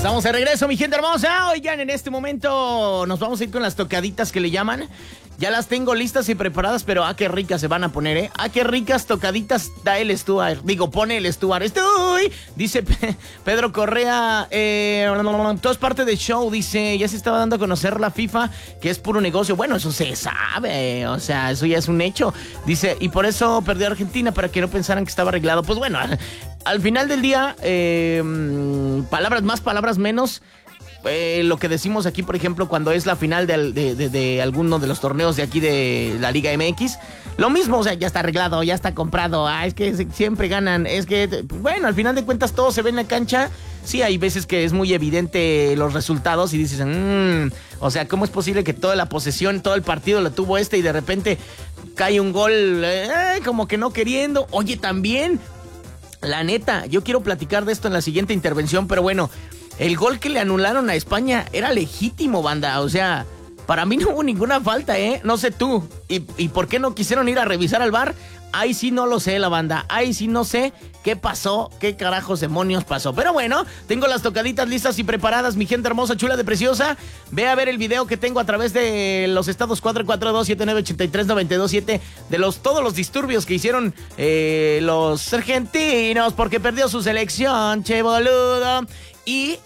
Estamos de regreso, mi gente hermosa. Oigan, en este momento nos vamos a ir con las tocaditas que le llaman. Ya las tengo listas y preparadas, pero qué ricas se van a poner, ¿eh? Qué ricas tocaditas da el Stuart. Digo, pone el Stuart. Estoy, dice Pedro Correa. Todo es parte del show, dice. Ya se estaba dando a conocer la FIFA, que es puro negocio. Bueno, eso se sabe. O sea, eso ya es un hecho. Dice, y por eso perdió Argentina, para que no pensaran que estaba arreglado. Pues bueno, al final del día, palabras más, palabras menos. Lo que decimos aquí, por ejemplo, cuando es la final de alguno de los torneos de aquí de la Liga MX, lo mismo, o sea, ya está arreglado, ya está comprado, es que siempre ganan, es que, bueno, al final de cuentas todo se ve en la cancha. Sí, hay veces que es muy evidente los resultados y dices, o sea, ¿cómo es posible que toda la posesión, todo el partido lo tuvo y de repente cae un gol como que no queriendo? Oye, también, la neta, yo quiero platicar de esto en la siguiente intervención, pero bueno, el gol que le anularon a España era legítimo, banda. O sea, para mí no hubo ninguna falta, ¿eh? No sé tú. ¿Y por qué no quisieron ir a revisar al VAR? Ahí sí no lo sé, la banda. Ahí sí no sé qué pasó, qué carajos demonios pasó. Pero bueno, tengo las tocaditas listas y preparadas, mi gente hermosa, chula de preciosa. Ve a ver el video que tengo a través de los estados 442-7983-927 de todos los disturbios que hicieron los argentinos porque perdió su selección, che boludo. Y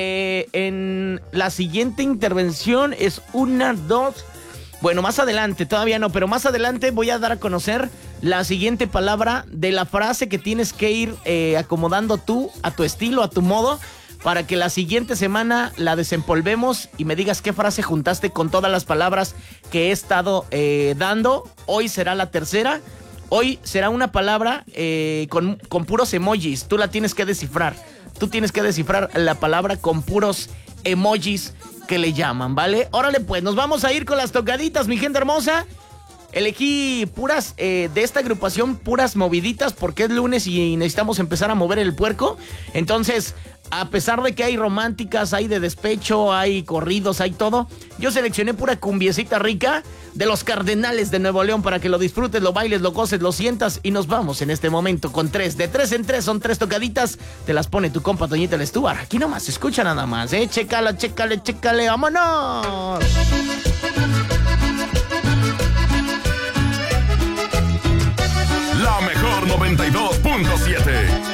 en la siguiente intervención es 1, 2... Bueno, más adelante, todavía no, pero más adelante voy a dar a conocer la siguiente palabra de la frase que tienes que ir acomodando tú, a tu estilo, a tu modo, para que la siguiente semana la desempolvemos y me digas qué frase juntaste con todas las palabras que he estado dando. Hoy será la tercera. Hoy será una palabra con puros emojis. Tú la tienes que descifrar. Tú tienes que descifrar la palabra con puros emojis que le llaman, ¿vale? Órale pues, nos vamos a ir con las tocaditas, mi gente hermosa. Elegí puras de esta agrupación, puras moviditas, porque es lunes y necesitamos empezar a mover el puerco. Entonces, a pesar de que hay románticas, hay de despecho, hay corridos, hay todo, yo seleccioné pura cumbiecita rica de los Cardenales de Nuevo León para que lo disfrutes, lo bailes, lo goces, lo sientas. Y nos vamos en este momento con 3. De 3 en 3 son 3 tocaditas. Te las pone tu compa Toñita el Stuart. Aquí nomás, escucha nada más, chécale, vámonos.